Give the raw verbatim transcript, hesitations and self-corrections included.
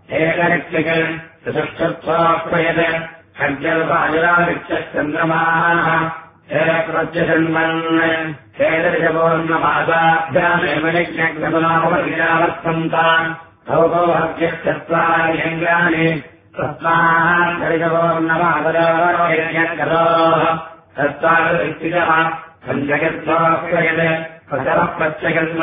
एकनित्यक चतुष्टत्वाप्रयत खड्गल्पायुराविक्षश्चन्द्रमाः एकप्रत्यजन्मन् हेदर्शपोर्णपादाभ्यामेव निज्ञग्नपुनावर्तन्तान् भवभोभग्यश्चत्वार्यङ्गानि तस्मात् हरिशपोर्णमादरोः तत्त्वादिष्टितः पञ्चगत्वाप्रयत प्रचलः प्रत्यगन्म